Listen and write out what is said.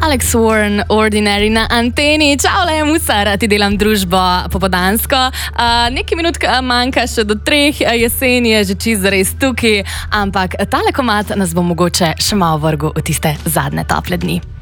Alex Warren, Ordinary na anteni. Čau, le musar, ti delam družbo popodansko. Nekaj minut manjka še do 3, jesen je že čisto zares tukaj, ampak tale komad nas bo mogoče še malo vrgel v tiste zadnje tople dni.